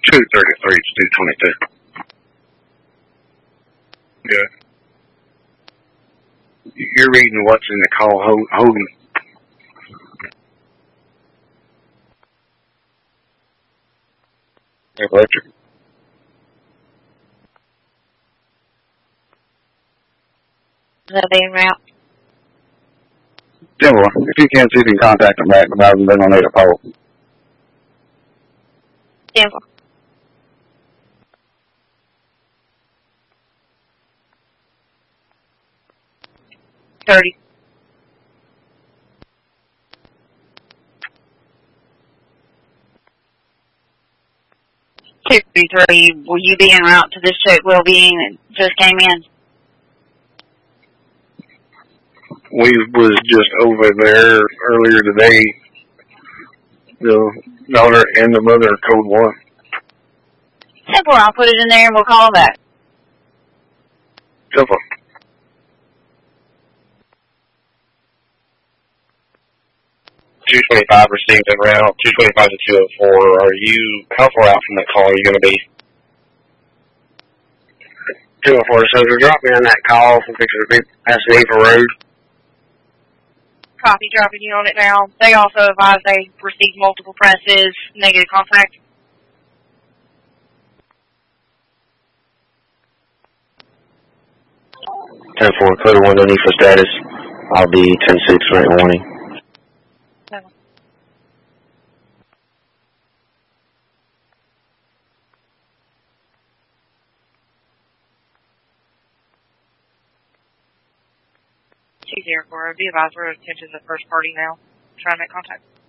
233 to 222. Yeah. You're reading what's in the call, Hogan. Electric. They'll be en route. Denver, if you can, see if you can contact them back, but they're going to need a pole. Denver. $30. $233. Will you be en route to this check well-being that just came in? We was just over there earlier today. The daughter and the mother are code 1. Simple. I'll put it in there and we'll call back. Simple. $225 received en route. 225 to 204. Are you, how far out from that call are you going to be? 204 says they're dropping in that call from fixing to be past the Eva Road. Copy, dropping you on it now. They also advise they received multiple presses, negative contact. Ten four, code 1, no need for status. I'll be 10-6, right warning. She's here for be advised we're attention to the first party now. Trying to make contact.